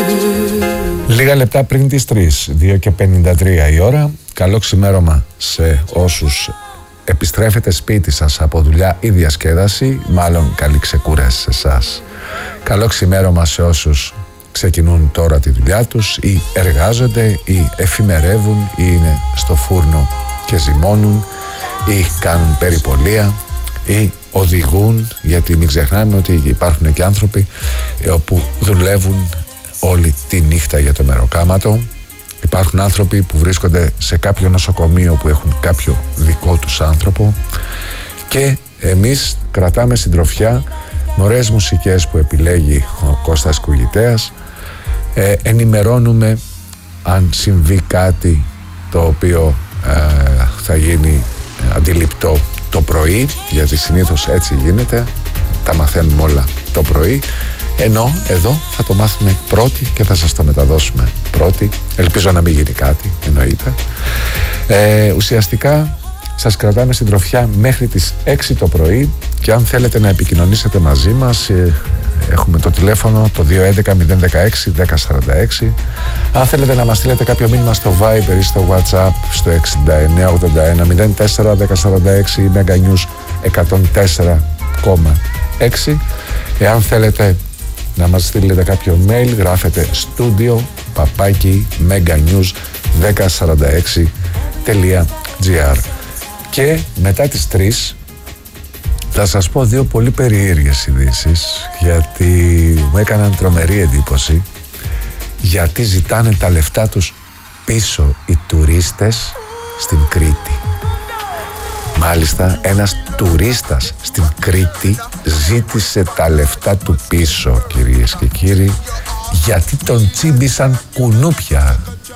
Λίγα λεπτά πριν τις 3, 2 και 53 η ώρα. Καλό ξημέρωμα σε όσους επιστρέφετε σπίτι σας από δουλειά ή διασκέδαση. Μάλλον καλή ξεκούραση σε εσάς. Καλό ξημέρωμα σε όσους ξεκινούν τώρα τη δουλειά τους ή εργάζονται ή εφημερεύουν ή είναι στο φούρνο και ζυμώνουν ή κάνουν περιπολία ή οδηγούν, γιατί μην ξεχνάμε ότι υπάρχουν και άνθρωποι όπου δουλεύουν όλη τη νύχτα για το μεροκάματο. Υπάρχουν άνθρωποι που βρίσκονται σε κάποιο νοσοκομείο που έχουν κάποιο δικό τους άνθρωπο, και εμείς κρατάμε συντροφιά με ωραίες μουσικές που επιλέγει ο Κώστας Κουγητέας. Ενημερώνουμε αν συμβεί κάτι το οποίο θα γίνει αντιληπτό το πρωί, γιατί συνήθως έτσι γίνεται, τα μαθαίνουμε όλα το πρωί, ενώ εδώ θα το μάθουμε πρώτη και θα σας το μεταδώσουμε πρώτη. Ελπίζω να μην γίνει κάτι, εννοείται. Ουσιαστικά σας κρατάμε συντροφιά μέχρι τις 6 το πρωί, και αν θέλετε να επικοινωνήσετε μαζί μας, έχουμε το τηλέφωνο το 211-016-1046. Αν θέλετε να μας στείλετε κάποιο μήνυμα στο Viber ή στο WhatsApp στο 6981-04-1046 ή Mega News 104,6. Εάν θέλετε να μας στείλετε κάποιο mail, γράφετε studio@meganews1046.gr. Και μετά τις 3 θα σας πω δύο πολύ περίεργες ειδήσεις, γιατί μου έκαναν τρομερή εντύπωση, γιατί ζητάνε τα λεφτά τους πίσω οι τουρίστες στην Κρήτη. Μάλιστα, ένας τουρίστας στην Κρήτη ζήτησε τα λεφτά του πίσω, κυρίες και κύριοι, γιατί τον τσίμπησαν κουνούπια.